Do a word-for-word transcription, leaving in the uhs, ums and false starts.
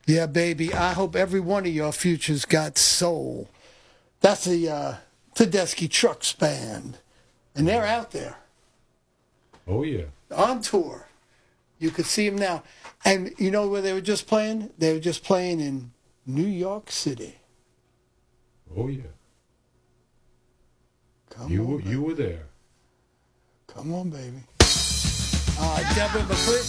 Yeah, baby. I hope every one of your futures got soul. That's the uh, Tedeschi Trucks Band. And they're out there. Oh, yeah. On tour. You could see them now. And you know where they were just playing? They were just playing in New York City. Oh, yeah. Come you, on, were, baby. you were there. Come on, baby. Uh, Deborah McClinton.